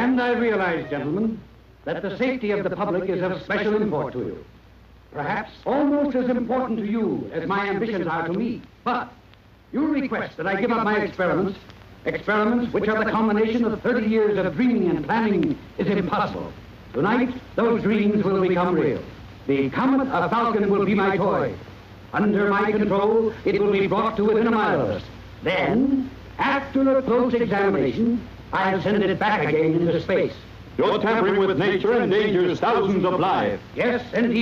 And I realize, gentlemen, that the safety of the public is of special import to you. Perhaps almost as important to you as my ambitions are to me. But you request that I give up my experiments which are the combination of 30 years of dreaming and planning is impossible. Tonight, those dreams will become real. The Comet of Falcon will be my toy. Under my control, it will be brought to within a mile of us. Then, after a close examination, I'll send it back again into space. You're tampering with nature and endangers thousands of lives. Yes, and